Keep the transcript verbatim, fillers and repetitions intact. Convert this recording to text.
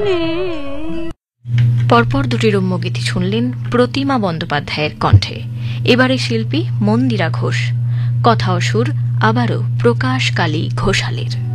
পরপর দুটি রম্যগীতি শুনলেন প্রতিমা বন্দ্যোপাধ্যায়ের কণ্ঠে। এবারে শিল্পী মন্দিরা ঘোষ, কথা ও সুর আবারও প্রকাশ কালী ঘোষালের।